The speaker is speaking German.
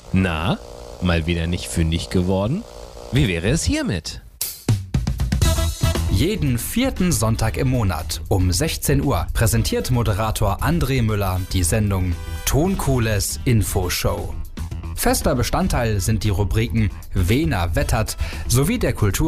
Na, mal wieder nicht fündig geworden? Wie wäre es hiermit? Jeden vierten Sonntag im Monat um 16 Uhr präsentiert Moderator André Müller die Sendung Toncooles Infoshow. Fester Bestandteil sind die Rubriken Wena wettert sowie der Kultur